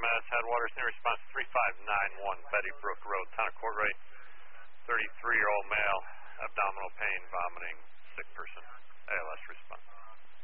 EMS, Headwaters, near response 3591 Betty Brook Road, Town of Courtway. 33-year-old male, abdominal pain, vomiting, sick person. ALS response.